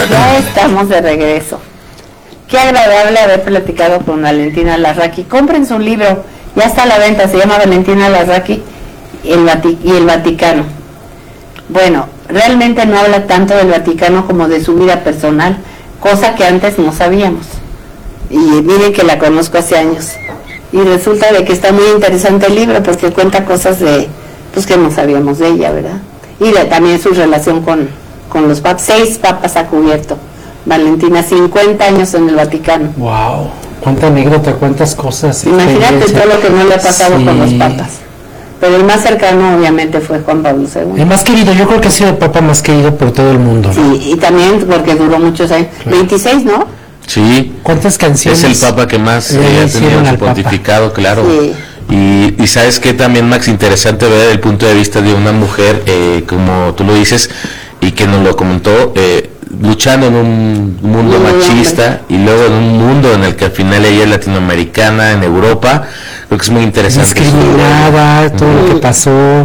Ya estamos de regreso. Qué agradable haber platicado con Valentina Larraqui. Compren su libro, ya está a la venta, se llama Valentina Larraqui y el Vaticano. Bueno, realmente no habla tanto del Vaticano como de su vida personal, cosa que antes no sabíamos. Y miren que la conozco hace años. Y resulta de que está muy interesante el libro porque cuenta cosas de, pues que no sabíamos de ella, ¿verdad? Y también su relación con los papas. 6 papas ha cubierto Valentina, 50 años en el Vaticano. Wow, cuánta anécdota, cuántas cosas. Imagínate todo lo que no le ha pasado con los papas. Pero el más cercano obviamente fue Juan Pablo II. El más querido, yo creo que ha sido el papa más querido por todo el mundo, ¿no? Sí, y también porque duró muchos años. Claro. 26, ¿no? Sí. ¿Cuántas canciones? Es el papa que más ha tenido su pontificado, claro. Sí. Y sabes que también, Max, interesante ver el punto de vista de una mujer, como tú lo dices, y que nos lo comentó, luchando en un mundo machista y luego en un mundo en el que al final ella es latinoamericana, en Europa. Creo que es muy interesante. Discriminada, todo lo que pasó,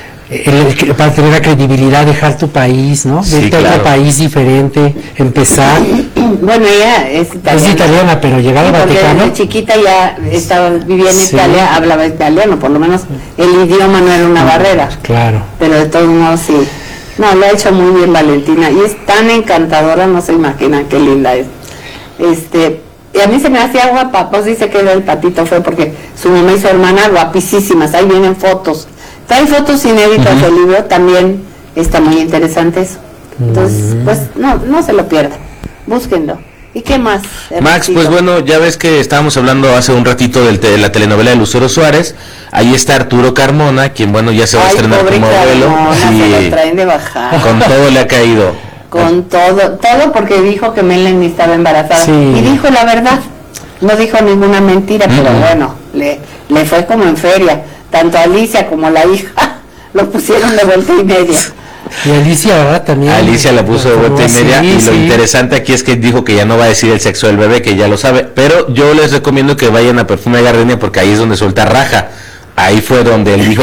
para tener la credibilidad, dejar tu país, ¿no? Sí, irte a otro país diferente, empezar. Bueno, ella es italiana. Es italiana, pero llegar al Vaticano. Desde chiquita ya vivía en Italia, hablaba italiano, por lo menos el idioma no era una barrera. Claro. Pero de todos modos sí. No, lo ha hecho muy bien Valentina y es tan encantadora, no se imaginan qué linda es. Y a mí se me hacía guapa, pues dice que era el patito fue porque su mamá y su hermana guapísimas, ahí vienen fotos. Trae fotos inéditas del libro, también está muy interesante eso. Entonces, pues no se lo pierdan, búsquenlo. ¿Y qué más? Max, pues bueno, ya ves que estábamos hablando hace un ratito de la telenovela de Lucero Suárez. Ahí está Arturo Carmona, quien bueno ya se va a estrenar como abuelo. Se lo traen de bajada. Con todo le ha caído. Con todo porque dijo que Melanie estaba embarazada. Sí. Y dijo la verdad, no dijo ninguna mentira, pero bueno, le fue como en feria. Tanto Alicia como la hija lo pusieron de vuelta y media. Y Alicia, ¿verdad? También. Alicia la puso de vuelta y media, y lo interesante aquí es que dijo que ya no va a decir el sexo del bebé, que ya lo sabe, pero yo les recomiendo que vayan a Perfume Gardenia porque ahí es donde suelta raja. Ahí fue donde él dijo